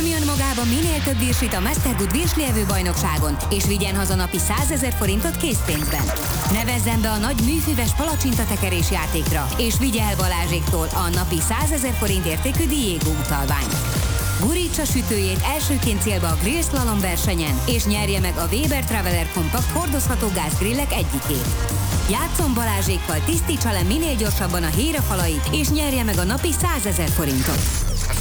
Tömjön magába minél több virsit a Mastergood virslievő bajnokságon, és vigyen haza napi 100 000 forintot készpénzben. Nevezzen be a nagy műfüves palacsintatekerés játékra, és vigye el Balázséktól a napi 100 000 forint értékű Diego utalványt. Gurítsa sütőjét elsőként célba a Grill Slalom versenyen, és nyerje meg a Weber Traveler Compact hordozható gázgrillek egyikét. Játsszon Balázsékkal, tisztítsa le minél gyorsabban a hírafalait, és nyerje meg a napi 100 000 forintot.